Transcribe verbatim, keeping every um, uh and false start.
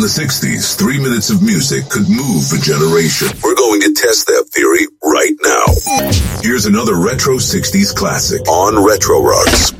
the sixties, three minutes of music could move a generation. We're going to test that theory right now. Here's another retro sixties classic on Retro Rocks.